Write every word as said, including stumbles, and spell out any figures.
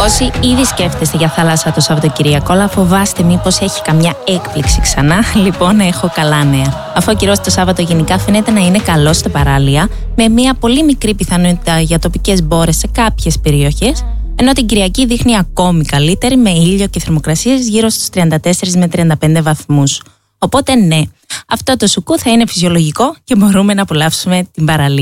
Όσοι ήδη σκέφτεστε για θάλασσα το Σαββατοκυριακό, αλλά φοβάστε μήπως έχει καμιά έκπληξη ξανά, λοιπόν, έχω καλά νέα. Αφού ο καιρός το Σάββατο γενικά φαίνεται να είναι καλός στα παράλια, με μια πολύ μικρή πιθανότητα για τοπικές μπόρες σε κάποιες περιοχές, ενώ την Κυριακή δείχνει ακόμη καλύτερη, με ήλιο και θερμοκρασίες γύρω στους τριάντα τέσσερα με τριάντα πέντε βαθμούς. Οπότε ναι, αυτό το σουκού θα είναι φυσιολογικό και μπορούμε να απολαύσουμε την παραλία.